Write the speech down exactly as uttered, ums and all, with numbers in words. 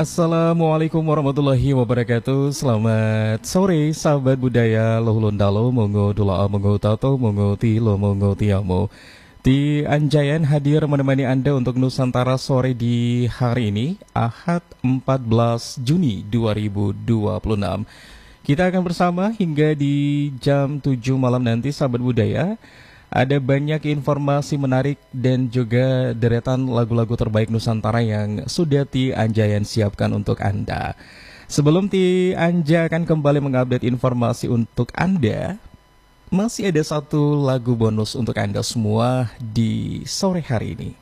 Assalamualaikum warahmatullahi wabarakatuh. Selamat sore sahabat budaya Lohulun Dalo Mongo Dula Mongo Tato Mongo Tilo Mongo Tiamo. Di Anjayan hadir menemani Anda untuk Nusantara sore di hari ini, Ahad empat belas Juni dua ribu dua puluh enam. Kita akan bersama hingga di jam tujuh malam nanti sahabat budaya. Ada banyak informasi menarik dan juga deretan lagu-lagu terbaik Nusantara yang sudah Ti Anjayan siapkan untuk Anda. Sebelum Ti Anja akan kembali mengupdate informasi untuk Anda, masih ada satu lagu bonus untuk Anda semua di sore hari ini.